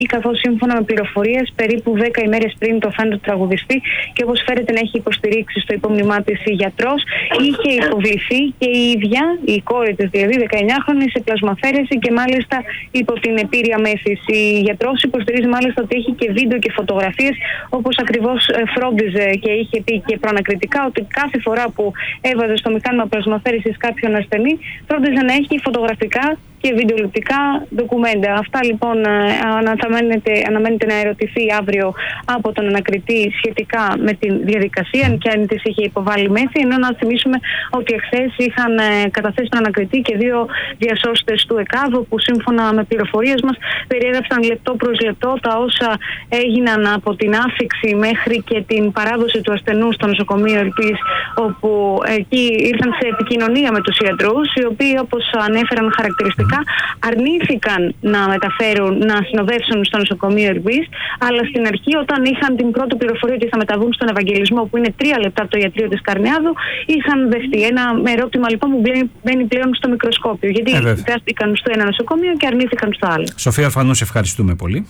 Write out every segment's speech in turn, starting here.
καθώς σύμφωνα με πληροφορίες περίπου 10 ημέρες πριν το θάνατο του τραγουδιστή και όπως φέρεται να έχει υποστηρίξει στο υπόμνημά της η γιατρός, είχε υποβληθεί και η ίδια, η κόρη της δηλαδή, 19χρονη, σε πλασμαφαίρεση και μάλιστα υπό την επήρεια μέθηση. Η γιατρός υποστηρίζει μάλιστα ότι έχει και βίντεο και φωτογραφίες, όπως ακριβώς φρόντιζε και είχε πει και προανακριτικά ότι κάθε φορά που έβαζε στο μηχάνημα πλασμαφαίρεσης κάποιον ασθενή, φρόντιζε να έχει φωτογραφικά και βιντεοληπτικά ντοκουμέντα. Αυτά λοιπόν αναμένεται να ερωτηθεί αύριο από τον ανακριτή σχετικά με τη διαδικασία, αν και αν της είχε υποβάλει μέθη. Ενώ να θυμίσουμε ότι εχθές είχαν καταθέσει τον ανακριτή και 2 διασώστες του ΕΚΑΒ, που σύμφωνα με πληροφορίες μας περιέγραψαν λεπτό προς λεπτό τα όσα έγιναν από την άφιξη μέχρι και την παράδοση του ασθενού στο νοσοκομείο Ελπής, όπου εκεί ήρθαν σε επικοινωνία με τους ιατρούς, οι οποίοι, όπως ανέφεραν χαρακτηριστικά, αρνήθηκαν να συνοδεύσουν στο νοσοκομείο Ελπής, αλλά στην αρχή, όταν είχαν την πρώτη πληροφορία ότι θα μεταβούν στον Ευαγγελισμό, που είναι 3 λεπτά από το ιατρείο της Καρνιάδου, είχαν δεχτεί. Ένα ερώτημα λοιπόν που μπαίνει πλέον στο μικροσκόπιο, γιατί δράστηκαν στο ένα νοσοκομείο και αρνήθηκαν στο άλλο. Σοφία Αρφανού, ευχαριστούμε πολύ.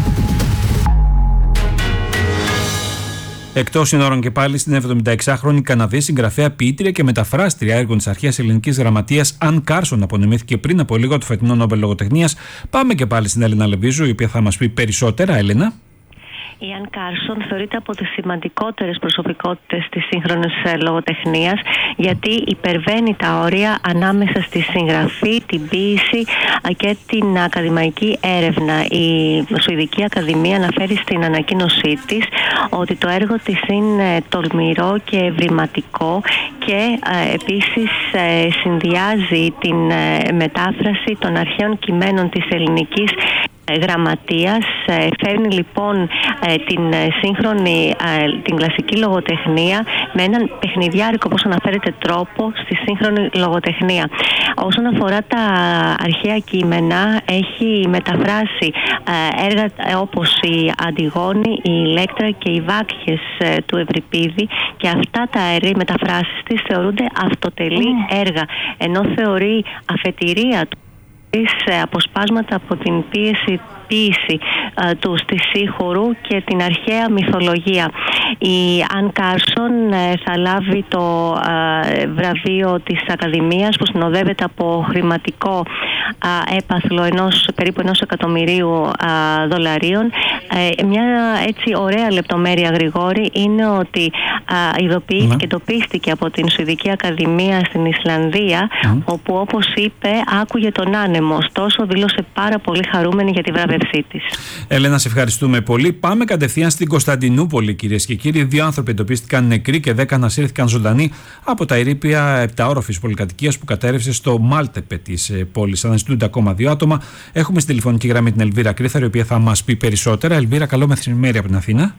Εκτός συνόρων και πάλι, στην 76χρονη Καναδή συγγραφέα, ποιήτρια και μεταφράστρια έργων της αρχαίας ελληνικής γραμματείας Αν Κάρσον απονεμήθηκε πριν από λίγο το φετινό Νόμπελ Λογοτεχνίας. Πάμε και πάλι στην Έλενα Λεβίζου, η οποία θα μας πει περισσότερα. Έλενα. Η Αν Κάρσον θεωρείται από τις σημαντικότερες προσωπικότητες της σύγχρονης λογοτεχνίας, γιατί υπερβαίνει τα όρια ανάμεσα στη συγγραφή, την ποίηση και την ακαδημαϊκή έρευνα. Η Σουηδική Ακαδημία αναφέρει στην ανακοίνωσή της ότι το έργο της είναι τολμηρό και ευρηματικό και επίσης συνδυάζει την μετάφραση των αρχαίων κειμένων της ελληνικής γραμματείας, φέρνει λοιπόν την σύγχρονη, την κλασική λογοτεχνία με έναν παιχνιδιάρικο, όπως αναφέρεται, τρόπο στη σύγχρονη λογοτεχνία. Όσον αφορά τα αρχαία κείμενα, έχει μεταφράσει έργα όπως η Αντιγόνη, η Ηλέκτρα και οι Βάκχες του Ευρυπίδη, και αυτά τα έργα, οι μεταφράσεις της, θεωρούνται αυτοτελή έργα, ενώ θεωρεί αφετηρία του αποσπάσματα από την ποίηση του στη Σύγχωρου και την αρχαία μυθολογία. Η Αν Κάρσον θα λάβει το βραβείο της Ακαδημίας, που συνοδεύεται από χρηματικό έπαθλο περίπου 1 εκατομμυρίου δολαρίων. Μια έτσι ωραία λεπτομέρεια, Γρηγόρη, είναι ότι ειδοποιήθηκε, εντοπίστηκε από την Σουηδική Ακαδημία στην Ισλανδία, όπου, όπως είπε, άκουγε τον άνεμο. Ωστόσο, δήλωσε πάρα πολύ χαρούμενη για τη βράβευσή της. Έλενα, σε ευχαριστούμε πολύ. Πάμε κατευθείαν στην Κωνσταντινούπολη, κυρίες και κύριοι. 2 άνθρωποι εντοπίστηκαν νεκροί και 10 ανασύρθηκαν ζωντανοί από τα ερείπια 7όροφης πολυκατοικίας που κατέρευσε στο Μάλτεπε της πόλης. Αναζητούνται ακόμα 2 άτομα. Έχουμε στη τηλεφωνική γραμμή την Ελβίρα Κρίθαρη, η οποία θα μας πει περισσότερα. Ελβίρα, καλό μεσημέρι από την Αθήνα.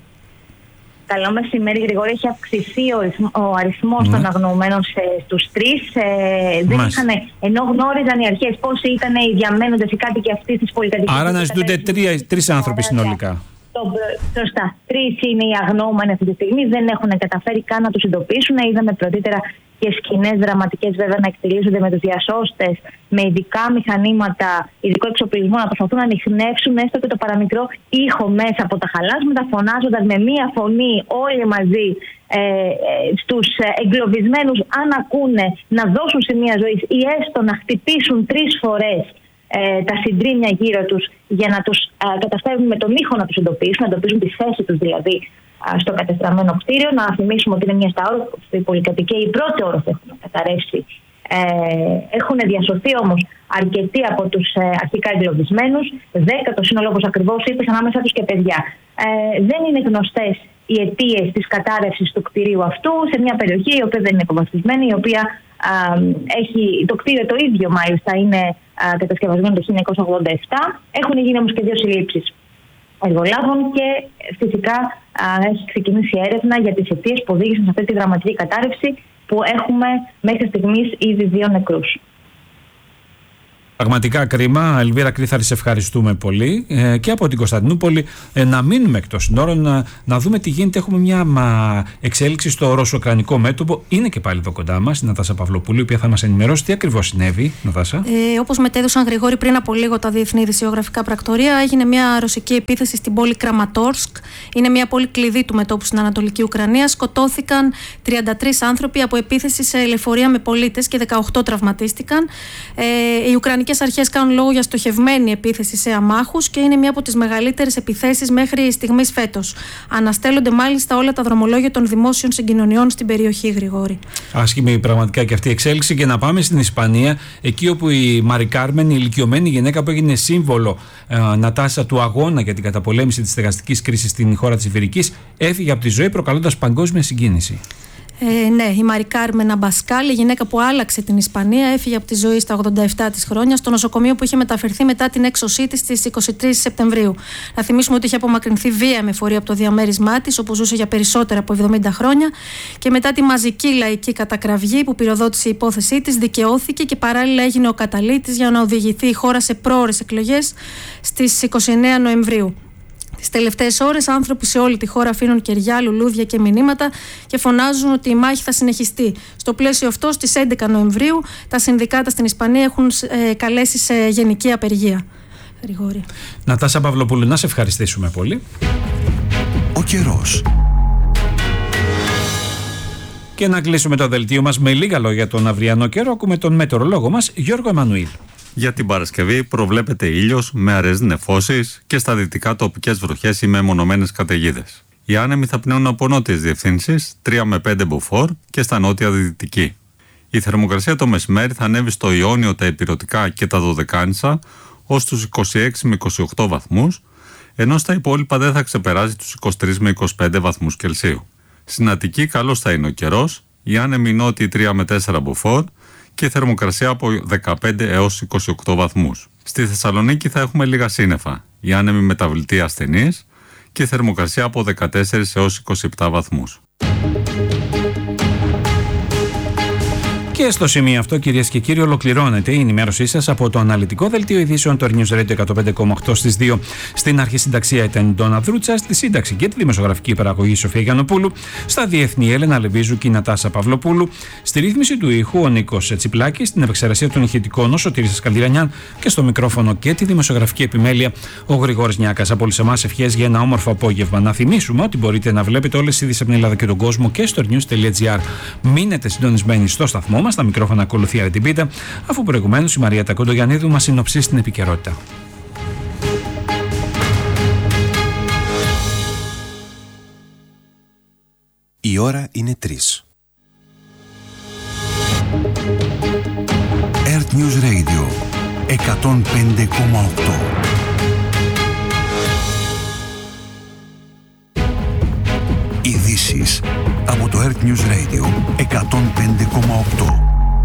Καλό μεσημέρι, Γρηγόρη. Έχει αυξηθεί ο αριθμός των αγνοωμένων στους 3. Δεν είχαν, ενώ γνώριζαν οι αρχές πόσοι ήταν οι διαμένοντες οι κάτοικοι αυτής της πολυκατοικίας. Άρα αναζητούνται 3 άνθρωποι συνολικά. Σωστά. 3 είναι οι αγνοούμενοι αυτή τη στιγμή. Δεν έχουν καταφέρει καν να τους εντοπίσουν. Είδαμε πρωτήτερα και σκηνές δραματικές, βέβαια, να εκτελήσονται με τους διασώστες, με ειδικά μηχανήματα, ειδικό εξοπλισμό, να προσπαθούν να ανιχνεύσουν έστω και το παραμικρό ήχο μέσα από τα χαλάσματα, φωνάζοντας με μία φωνή όλοι μαζί στους εγκλωβισμένους, αν ακούνε, να δώσουν σημεία ζωής ή έστω να χτυπήσουν 3 φορές τα συντρίμμια γύρω τους, για να τους καταφέρουν με τον ήχο να τους εντοπίσουν, να εντοπίσουν τη θέση τους δηλαδή στο κατεστραμμένο κτίριο. Να θυμίσουμε ότι είναι μια σταόροφη πολυκατοικία, η πρώτη όροφη έχουν καταρρεύσει. Έχουν διασωθεί όμως αρκετοί από τους αρχικά εγκλωβισμένους, 10 το σύνολο, όπως ακριβώς είπες, ανάμεσα τους και παιδιά. Δεν είναι γνωστές οι αιτίες της κατάρρευσης του κτηρίου αυτού, σε μια περιοχή η οποία δεν είναι υποβαθμισμένη, η οποία έχει το κτίριο το ίδιο μάλιστα, είναι κατασκευασμένο το 1987. Έχουν γίνει όμως και 2 συλλήψεις εργολάβων και φυσικά έχει ξεκινήσει η έρευνα για τις αιτίες που οδήγησαν σε αυτή τη δραματική κατάρρευση, που έχουμε μέχρι στιγμής ήδη 2 νεκρούς. Πραγματικά κρίμα. Ελβίρα Κρύθαρη, σε ευχαριστούμε πολύ. Και από την Κωνσταντινούπολη να μείνουμε εκτός συνόρων, να δούμε τι γίνεται. Έχουμε μια εξέλιξη στο ρωσο-ουκρανικό μέτωπο. Είναι και πάλι εδώ κοντά μας η Νατάσα Παυλοπούλου, η οποία θα μας ενημερώσει τι ακριβώς συνέβη. Νατάσα. Όπως μετέδωσαν, Γρηγόρη, πριν από λίγο τα διεθνή ειδησιογραφικά πρακτορία, έγινε μια ρωσική επίθεση στην πόλη Κραματόρσκ. Είναι μια πόλη κλειδί του μετώπου στην Ανατολική Ουκρανία. Σκοτώθηκαν 33 άνθρωποι από επίθεση σε λεωφορεία με πολίτες και 18 τραυματίστηκαν. Οι Ουκρανικές αρχές κάνουν λόγο για στοχευμένη επίθεση σε αμάχους και είναι μια από τις μεγαλύτερες επιθέσεις μέχρι στιγμής φέτος. Αναστέλλονται μάλιστα όλα τα δρομολόγια των δημόσιων συγκοινωνιών στην περιοχή, Γρηγόρη. Άσχημη πραγματικά και αυτή η εξέλιξη. Και να πάμε στην Ισπανία, εκεί όπου η Μαρι Κάρμεν, η ηλικιωμένη γυναίκα που έγινε σύμβολο, Νατάσα, του αγώνα για την καταπολέμηση της στεγαστικής κρίσης στην χώρα της Ιβηρικής, έφυγε από τη ζωή προκαλώντας παγκόσμια συγκίνηση. Ναι, η Μαρι Κάρμεν Αμπασκάλ, η γυναίκα που άλλαξε την Ισπανία, έφυγε από τη ζωή στα 87 της χρόνια στο νοσοκομείο που είχε μεταφερθεί μετά την έξωσή της στις 23 Σεπτεμβρίου. Να θυμίσουμε ότι είχε απομακρυνθεί βία με φορεία από το διαμέρισμά της, όπου ζούσε για περισσότερα από 70 χρόνια, και μετά τη μαζική λαϊκή κατακραυγή που πυροδότησε η υπόθεσή της, δικαιώθηκε και παράλληλα έγινε ο καταλύτης για να οδηγηθεί η χώρα σε πρόωρες εκλογές στις 29 Νοεμβρίου. Τις τελευταίες ώρες, άνθρωποι σε όλη τη χώρα αφήνουν κεριά, λουλούδια και μηνύματα και φωνάζουν ότι η μάχη θα συνεχιστεί. Στο πλαίσιο αυτό, στις 11 Νοεμβρίου, τα συνδικάτα στην Ισπανία έχουν καλέσει σε γενική απεργία. Γρηγόρη. Νατάσα Παυλοπούλου, να σε ευχαριστήσουμε πολύ. Ο καιρός. Και να κλείσουμε το δελτίο μας με λίγα λόγια τον αυριανό καιρό. Ακούμε τον μετεωρολόγο μας, Γιώργο Εμμανουήλ. Για την Παρασκευή προβλέπεται ήλιος με αραιές νεφώσεις και στα δυτικά τοπικές βροχές ή μεμονωμένες καταιγίδες. Οι άνεμοι θα πνέουν από νότιες διευθύνσεις 3 με 5 μποφόρ και στα νότια δυτική. Η θερμοκρασία το μεσημέρι θα ανέβει στο Ιόνιο, τα Ηπειρωτικά και τα Δωδεκάνησα ως τους 26 με 28 βαθμούς, ενώ στα υπόλοιπα δεν θα ξεπεράσει τους 23 με 25 βαθμούς Κελσίου. Στην Αττική καλός θα είναι ο καιρός, οι άνεμοι νότιοι 3 με 4 μποφόρ και η θερμοκρασία από 15 έως 28 βαθμούς. Στη Θεσσαλονίκη θα έχουμε λίγα σύννεφα, οι άνεμοι μεταβλητοί ασθενείς και η θερμοκρασία από 14 έως 27 βαθμούς. Και στο σημείο αυτό, κυρίες και κύριοι, ολοκληρώνεται η ενημέρωσή σας από το αναλυτικό δελτίο ειδήσεων του News Radio 105,8 στις 2. Στην αρχισυνταξία ήταν η Ντόνα Δρούτσα, στη σύνταξη και τη δημοσιογραφική παραγωγή Σοφία Γιαννοπούλου, στα διεθνή Έλενα Λεβίζου και η Νατάσα Παυλοπούλου, στη ρύθμιση του ήχου ο Νίκος Τσιπλάκης, στην επεξεργασία των ηχητικών ο Σωτήρης Καλδυρανιάν και στο μικρόφωνο και τη δημοσιογραφική επιμέλεια ο Γρηγόρης Νιάκας. Από όλους εμάς ευχές για ένα όμορφο απόγευμα. Να θυμίσουμε ότι μπορείτε να βλέπετε όλες τις ειδήσεις από την Ελλάδα και τον κόσμο και στο news.gr. Μείνετε συντονισμένοι στο σταθμό μας. Στα μικρόφωνα ακολουθεί Αρετή Πίτα, αφού προηγουμένως η Μαρία Κοντογιαννίδου μας συνοψίσει την επικαιρότητα. Η ώρα είναι 3. Earth News Radio 105,8. Ειδήσεις από το Earth News Radio 105,8.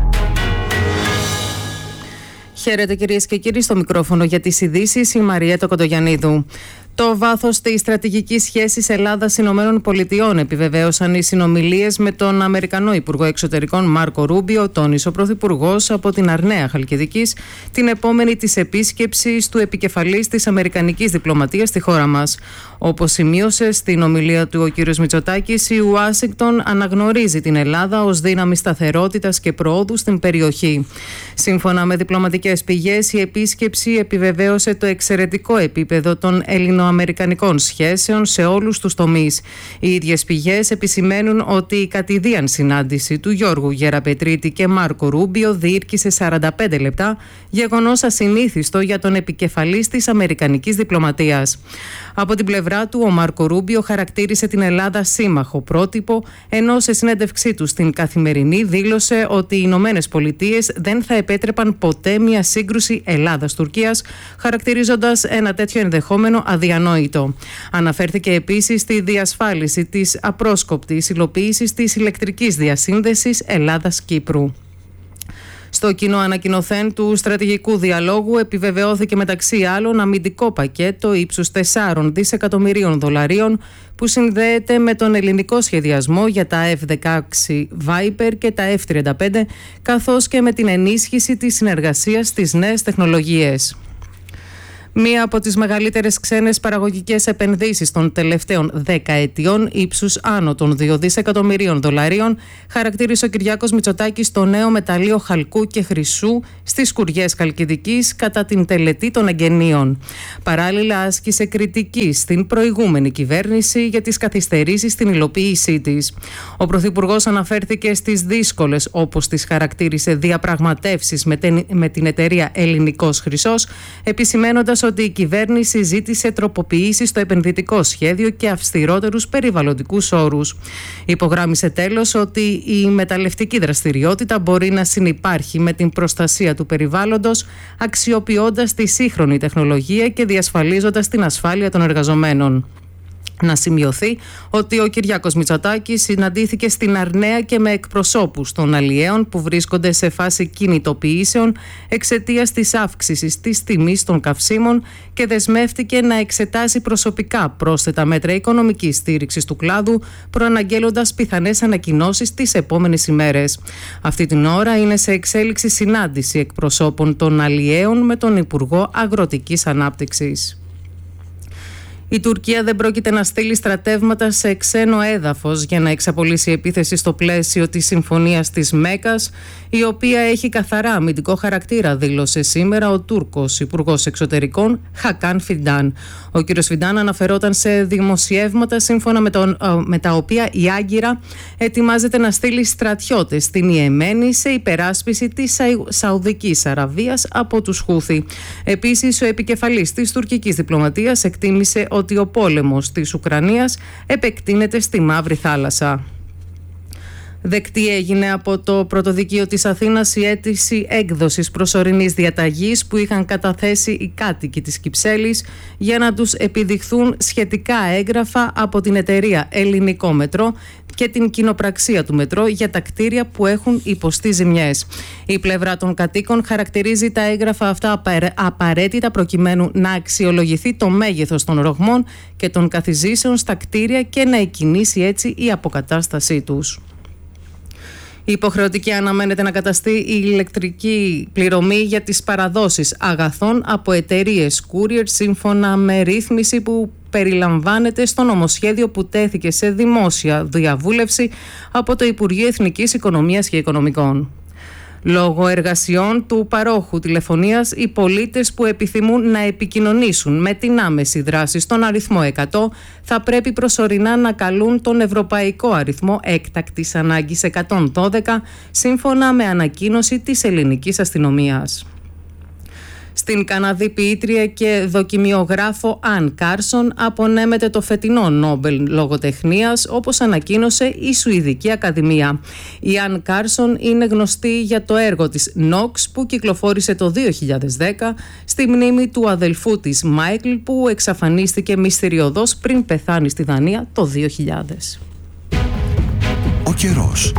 Χαίρετε κυρίες και κύριοι, στο μικρόφωνο για τις ειδήσεις η Μαρία Κοντογιαννίδου. Το βάθος της στρατηγικής σχέσης Ελλάδας-Ηνωμένων Πολιτειών επιβεβαίωσαν οι συνομιλίες με τον Αμερικανό Υπουργό Εξωτερικών Μάρκο Ρούμπιο, τόνισε ο Πρωθυπουργός από την Αρναία Χαλκιδικής, την επόμενη της επίσκεψης του επικεφαλής της Αμερικανικής Διπλωματίας στη χώρα μας. Όπως σημείωσε στην ομιλία του ο κ. Μητσοτάκης, η Ουάσιγκτον αναγνωρίζει την Ελλάδα ως δύναμη σταθερότητας και προόδου στην περιοχή. Σύμφωνα με διπλωματικές πηγές, η επίσκεψη επιβεβαίωσε το εξαιρετικό επίπεδο των ελληνοαμερικανικών σχέσεων σε όλους τους τομείς. Οι ίδιες πηγές επισημαίνουν ότι η κατηδίαν συνάντηση του Γιώργου Γεραπετρίτη και Μάρκο Ρούμπιο διήρκησε 45 λεπτά, γεγονός ασυνήθιστο για τον επικεφαλής της Αμερικανικής Διπλωματίας. Από την πλευρά του, ο Μάρκο Ρούμπιο χαρακτήρισε την Ελλάδα σύμμαχο πρότυπο, ενώ σε συνέντευξή του στην Καθημερινή δήλωσε ότι οι Ηνωμένες Πολιτείες δεν θα επέτρεπαν ποτέ μια σύγκρουση Ελλάδας-Τουρκίας, χαρακτηρίζοντας ένα τέτοιο ενδεχόμενο αδιανόητο. Αναφέρθηκε επίσης στη διασφάλιση της απρόσκοπτης υλοποίησης της ηλεκτρικής διασύνδεσης Ελλάδας-Κύπρου. Στο κοινό ανακοινωθέν του στρατηγικού διαλόγου επιβεβαιώθηκε μεταξύ άλλων αμυντικό πακέτο ύψους 4 δισεκατομμυρίων δολαρίων που συνδέεται με τον ελληνικό σχεδιασμό για τα F-16 Viper και τα F-35, καθώς και με την ενίσχυση της συνεργασίας στις νέες τεχνολογίες. Μία από τις μεγαλύτερες ξένες παραγωγικές επενδύσεις των τελευταίων 10 ετιών, ύψους άνω των 2 δισεκατομμυρίων δολαρίων, χαρακτήρισε ο Κυριάκος Μητσοτάκης το νέο μεταλλείο χαλκού και χρυσού στις Σκουριές Χαλκιδικής κατά την τελετή των εγγενείων. Παράλληλα, άσκησε κριτική στην προηγούμενη κυβέρνηση για τις καθυστερήσεις στην υλοποίησή της. Ο Πρωθυπουργός αναφέρθηκε στις δύσκολες, όπως τις χαρακτήρισε, διαπραγματεύσεις με την εταιρεία Ελληνικός Χρυσός, επισημένοντας ότι η κυβέρνηση ζήτησε τροποποιήσεις στο επενδυτικό σχέδιο και αυστηρότερους περιβαλλοντικούς όρους. Υπογράμμισε τέλος ότι η μεταλλευτική δραστηριότητα μπορεί να συνυπάρχει με την προστασία του περιβάλλοντος, αξιοποιώντας τη σύγχρονη τεχνολογία και διασφαλίζοντας την ασφάλεια των εργαζομένων. Να σημειωθεί ότι ο Κυριάκος Μητσοτάκης συναντήθηκε στην Αρναία και με εκπροσώπους των αλλιέων που βρίσκονται σε φάση κινητοποιήσεων εξαιτίας της αύξησης της τιμής των καυσίμων και δεσμεύτηκε να εξετάσει προσωπικά πρόσθετα μέτρα οικονομικής στήριξης του κλάδου, προαναγγέλλοντας πιθανές ανακοινώσεις τις επόμενες ημέρες. Αυτή την ώρα είναι σε εξέλιξη συνάντηση εκπροσώπων των αλλιέων με τον Υπουργό Αγροτικής Ανάπτυξης. Η Τουρκία δεν πρόκειται να στείλει στρατεύματα σε ξένο έδαφος για να εξαπολύσει επίθεση στο πλαίσιο της Συμφωνίας της Μέκας, η οποία έχει καθαρά αμυντικό χαρακτήρα, δήλωσε σήμερα ο Τούρκος Υπουργός Εξωτερικών Χακάν Φιντάν. Ο κ. Φιντάν αναφερόταν σε δημοσιεύματα σύμφωνα με τα οποία η Άγκυρα ετοιμάζεται να στείλει στρατιώτες στην Ιεμένη σε υπεράσπιση της Σαουδικής Αραβίας από τους Χούθι. Επίσης, ο επικεφαλής της τουρκικής διπλωματίας εκτίμησε ότι ο πόλεμος της Ουκρανίας επεκτείνεται στη Μαύρη Θάλασσα. Δεκτή έγινε από το Πρωτοδικείο της Αθήνας η αίτηση έκδοσης προσωρινής διαταγής που είχαν καταθέσει οι κάτοικοι της Κυψέλης για να τους επιδειχθούν σχετικά έγγραφα από την εταιρεία Ελληνικό Μετρό και την κοινοπραξία του Μετρό για τα κτίρια που έχουν υποστεί ζημιές. Η πλευρά των κατοίκων χαρακτηρίζει τα έγγραφα αυτά απαραίτητα προκειμένου να αξιολογηθεί το μέγεθος των ρογμών και των καθιζήσεων στα κτίρια και να εκκινήσει έτσι η αποκατάστασή τους. Υποχρεωτική αναμένεται να καταστεί η ηλεκτρική πληρωμή για τις παραδόσεις αγαθών από εταιρείες courier σύμφωνα με ρύθμιση που περιλαμβάνεται στο νομοσχέδιο που τέθηκε σε δημόσια διαβούλευση από το Υπουργείο Εθνικής Οικονομίας και Οικονομικών. Λόγω εργασιών του παρόχου τηλεφωνίας, οι πολίτες που επιθυμούν να επικοινωνήσουν με την άμεση δράση στον αριθμό 100 θα πρέπει προσωρινά να καλούν τον Ευρωπαϊκό Αριθμό Έκτακτης Ανάγκης 112, σύμφωνα με ανακοίνωση της ελληνικής αστυνομίας. Στην Καναδή ποιήτρια και δοκιμιογράφο Αν Κάρσον απονέμεται το φετινό Νόμπελ Λογοτεχνίας, όπως ανακοίνωσε η Σουηδική Ακαδημία. Η Αν Κάρσον είναι γνωστή για το έργο της Nox που κυκλοφόρησε το 2010 στη μνήμη του αδελφού της Μάικλ που εξαφανίστηκε μυστηριωδώς πριν πεθάνει στη Δανία το 2000. Ο καιρός.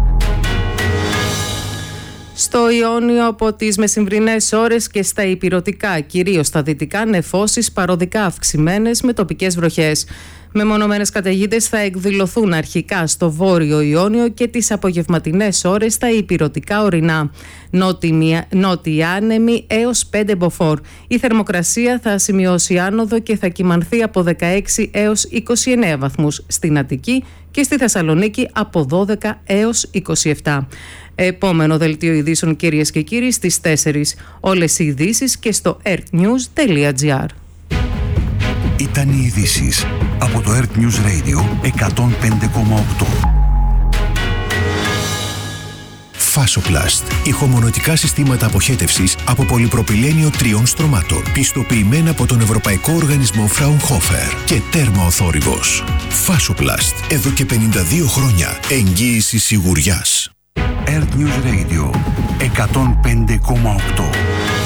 Στο Ιόνιο από τις μεσημβρινές ώρες και στα ηπειρωτικά, κυρίως στα δυτικά, νεφώσεις παροδικά αυξημένες με τοπικές βροχές. Μεμονωμένες καταιγίδες θα εκδηλωθούν αρχικά στο βόρειο Ιόνιο και τις απογευματινές ώρες στα ηπειρωτικά ορεινά. Νότιοι άνεμοι έως 5 μποφόρ. Η θερμοκρασία θα σημειώσει άνοδο και θα κυμανθεί από 16 έως 29 βαθμούς στην Αττική και στη Θεσσαλονίκη από 12 έως 27. Επόμενο δελτίο ειδήσεων, κυρίες και κύριοι, στις 4. Όλες οι ειδήσεις και στο earthnews.gr. Ήταν οι ειδήσεις από το Earth News Radio 105,8. Fasoplast. Ηχομονωτικά συστήματα αποχέτευσης από πολυπροπυλένιο 3 στρωμάτων. Πιστοποιημένα από τον Ευρωπαϊκό Οργανισμό Fraunhofer και τέρμα ο θόρυβος. Fasoplast. Εδώ και 52 χρόνια. Εγγύηση σιγουριάς. Earth News Radio 105,8.